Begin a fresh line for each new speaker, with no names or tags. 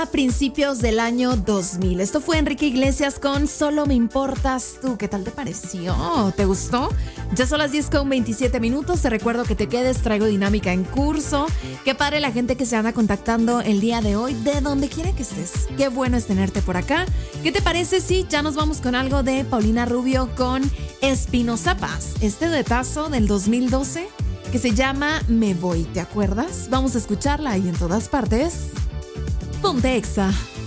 A principios del año 2000. Esto fue Enrique Iglesias con Solo me importas tú. ¿Qué tal te pareció? ¿Te gustó? Ya son las 10:27. Te recuerdo que te quedes, traigo dinámica en curso. Qué padre la gente que se anda contactando el día de hoy, de donde quiera que estés. Qué bueno es tenerte por acá. ¿Qué te parece si ya nos vamos con algo de Paulina Rubio con Espinoza Paz? Este duetazo del 2012 que se llama Me Voy, ¿te acuerdas? Vamos a escucharla ahí en todas partes. Ponte Exa.